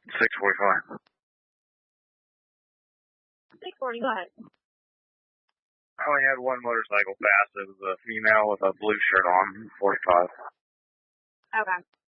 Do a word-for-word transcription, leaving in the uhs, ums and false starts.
six forty-five. six forty-five. I only had one motorcycle pass. It was a female with a blue shirt on, forty-five. Okay.